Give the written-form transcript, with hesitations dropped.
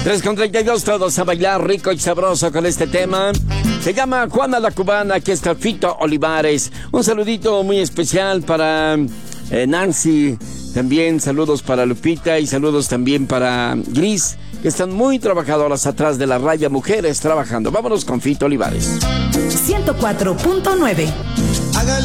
3:32, todos a bailar rico y sabroso con este tema. Se llama Juana la Cubana. Aquí está Fito Olivares. Un saludito muy especial para Nancy. También saludos para Lupita y saludos también para Gris, que están muy trabajadoras atrás de la raya, mujeres trabajando. Vámonos con Fito Olivares. 104.9.